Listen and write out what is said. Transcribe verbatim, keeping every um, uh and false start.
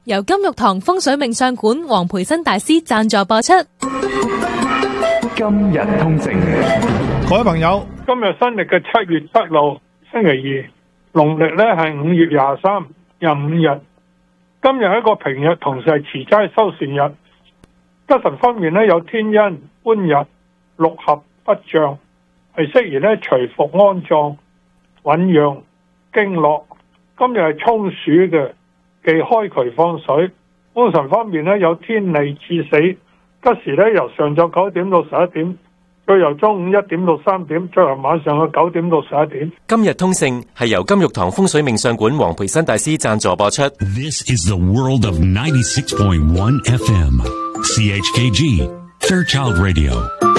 由金玉堂風水命相館黃培新大師贊助播出。 今日通勝， 各位朋友， 今日新曆嘅七月七號星期二，農曆咧係五月廿三，廿五日。今日係一個平日，同時係持齋修善日。吉神方面咧有天恩、搬日、六合、不將，係適宜咧隨服安葬、醞釀、經絡。今日係沖暑嘅，忌開渠放水。官神方面咧有天利至死，吉時咧由上晝九點到十一點，再由中午一點到三點，再由晚上嘅九點到十一點。 今日通勝係由金玉堂風水命相館黃培新大師贊助播出。 This is the world of ninety-six point one F M C H K G Fairchild Radio。